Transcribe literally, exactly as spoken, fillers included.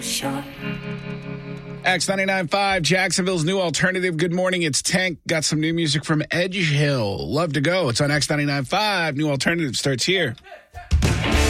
shot. X ninety-nine point five, Jacksonville's new alternative. Good morning, it's Tank. Got some new music from Edge Hill. Love to go. It's on X ninety-nine point five. New alternative starts here.